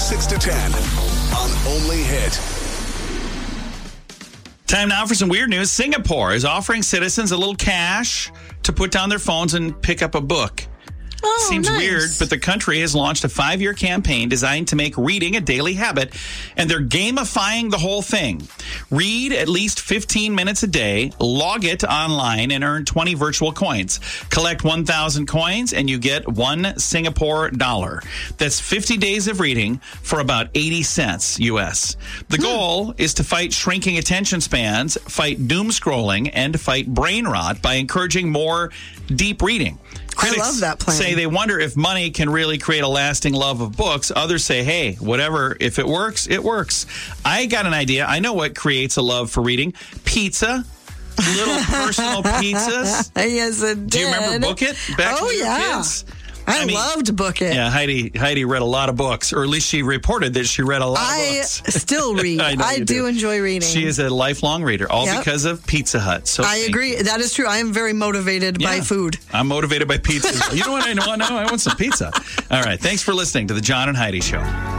6 to 10 on Only Hit. Time now for some weird news. Singapore is offering citizens a little cash to put down their phones and pick up a book. Oh, Seems nice. weird, but the country has launched a 5-year campaign designed to make reading a daily habit, and they're gamifying the whole thing. Read at least 15 minutes a day, log it online, and earn 20 virtual coins. Collect 1,000 coins, and you get 1 Singapore dollar. That's 50 days of reading for about 80 cents U.S. The goal is to fight shrinking attention spans, fight doom scrolling, and fight brain rot by encouraging more deep reading. Critics love that plan. say they wonder if money can really create a lasting love of books. Others say, hey, whatever, if it works, it works. I got an idea. I know what creates a love for reading. Pizza. Little personal pizzas. Yes, it did. Do you remember Book It back when we were kids? I mean, loved Book It. Yeah, Heidi read a lot of books, or at least she reported that she read a lot of I books. still read. I do enjoy reading. She is a lifelong reader, all Yep. because of Pizza Hut. So I agree. That is true. I am very motivated by food. I'm motivated by pizza. You know what I want now? I want some pizza. All right. Thanks for listening to the John and Heidi Show.